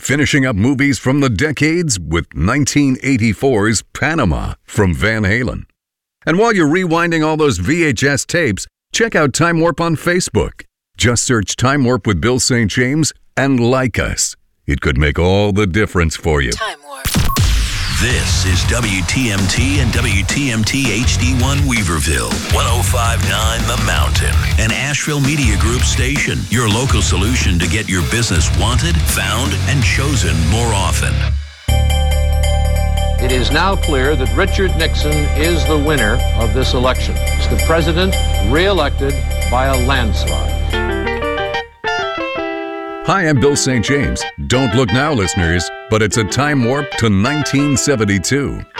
finishing up movies from the decades with 1984's Panama from Van Halen. And while you're rewinding all those VHS tapes, check out Time Warp on Facebook. Just search Time Warp with Bill St. James and like us. It could make all the difference for you. Time Warp. This is WTMT and WTMT HD1 Weaverville, 105.9 The Mountain, an Asheville Media Group station, your local solution to get your business wanted, found, and chosen more often. It is now clear that Richard Nixon is the winner of this election. He's the president re-elected by a landslide. Hi, I'm Bill St. James. Don't look now, listeners, but it's a time warp to 1972.